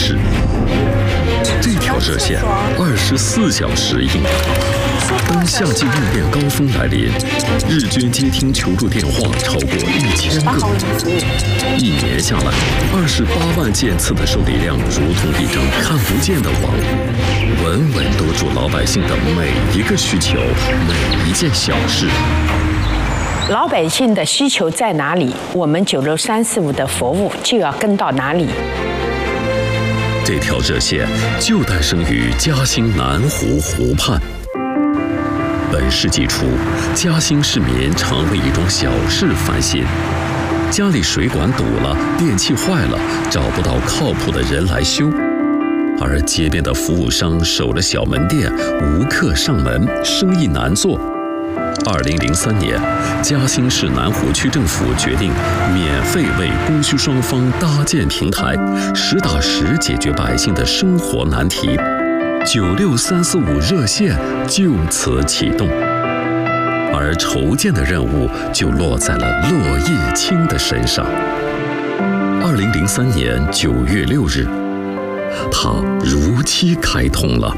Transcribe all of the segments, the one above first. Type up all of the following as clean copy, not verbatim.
市。这条热线24小时应答。当夏季用电高峰来临，日均接听求助电话超过1000个。1年下来，28万件次的受理量，如同一张看不见的网，稳稳兜住老百姓的每一个需求，每一件小事。 老百姓的需求在哪里，我们96345的服务就要跟到哪里。 这条热线就诞生于嘉兴南湖湖畔。本世纪初，嘉兴市民常为一桩小事烦心：家里水管堵了，电器坏了，找不到靠谱的人来修。而街边的服务商守了小门店，无客上门，生意难做。2003年，嘉兴市南湖区政府决定免费为供需双方搭建平台，实打实解决百姓的生活难题。96345热线就此启动，而筹建的任务就落在了骆叶青的身上。2003年9月6日，他如期开通了。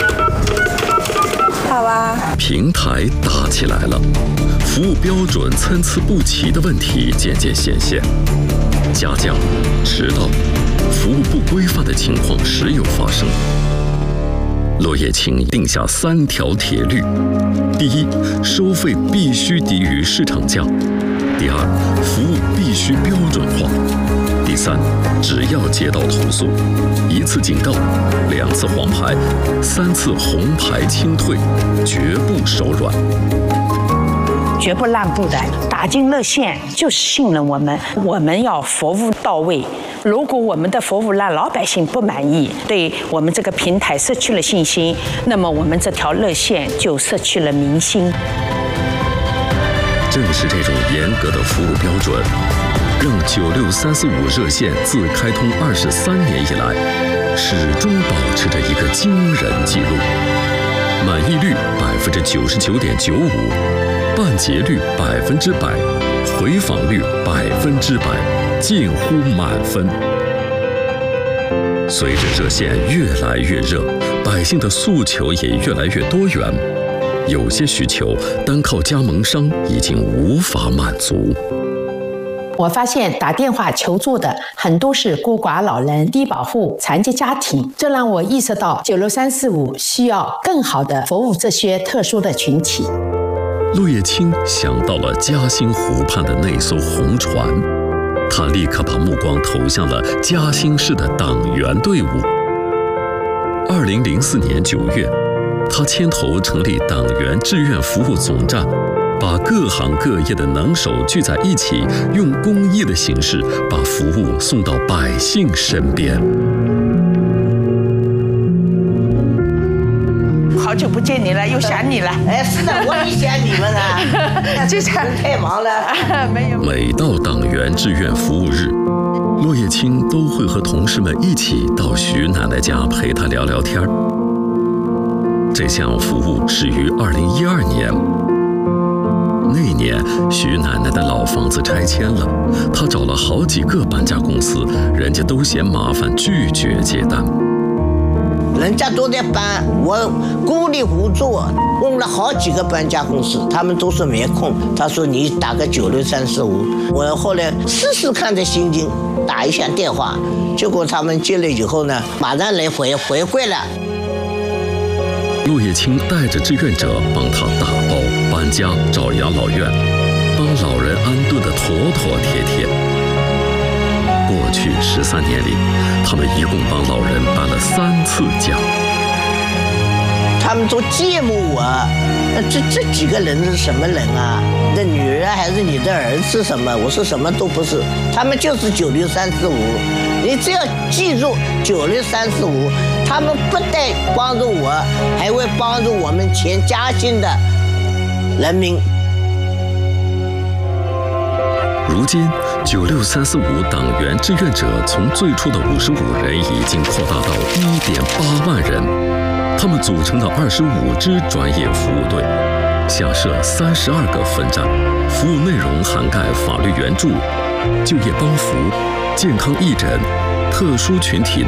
好啊， 平台搭起来了，服务标准参差不齐的问题渐渐显现，加价、迟到、服务不规范的情况时有发生。骆叶青定下3条铁律：第一，收费必须低于市场价；第二，服务必须标准化；第三，只要接到投诉，1次警告，2次黄牌，3次红牌清退，绝不手软， 绝不让步的。打进热线就是信任我们，我们要服务到位。如果我们的服务让老百姓不满意，对我们这个平台失去了信心，那么我们这条热线就失去了民心。 正是这种严格的服务标准，让96345热线自开通23年以来，始终保持着一个惊人记录：满意率99.95%，办结率100%，回访率100%，近乎满分。随着热线越来越热，百姓的诉求也越来越多元。有些需求单靠加盟商已经无法满足。 我发现打电话求助的很多是孤寡老人、低保户、残疾家庭，这让我意识到96345需要更好的服务这些特殊的群体。 骆叶青想到了嘉兴湖畔的那艘红船，他立刻把目光投向了嘉兴市的党员队伍。2004年9月，他牵头成立党员志愿服务总站，把各行各业的能手聚在一起，用公益的形式把服务送到百姓身边。 好久不见你了，又想你了。 哎，是的，我也想你们了。这场太忙了。 没有。 每到党员志愿服务日，骆叶青都会和同事们一起到徐奶奶家陪她聊聊天。这项服务始于2012年。那年，徐奶奶的老房子拆迁了，她找了好几个搬家公司，人家都嫌麻烦，拒绝接单。 人家都在搬，我孤立无助，问了好几个搬家公司，他们都说没空。他说你打个96345，我后来试试看这心经，打一下电话，结果他们接了以后呢，马上来回馈了。 骆叶青带着志愿者帮他打包、搬家、找养老院，帮老人安顿得妥妥帖帖。过去13年里，他们一共帮老人搬了3次家。 他们都羡慕我，这几个人是什么人啊？你的女儿还是你的儿子什么？我说什么都不是，他们就是96345。你只要记住96345，他们不但帮助我，还会帮助我们全嘉兴的人民。 如今，96345党员志愿者从最初的55人已经扩大到1.8万人。他们组成了25支专业服务队，下设32个分站，服务内容涵盖法律援助、就业帮扶、健康义诊、特殊群体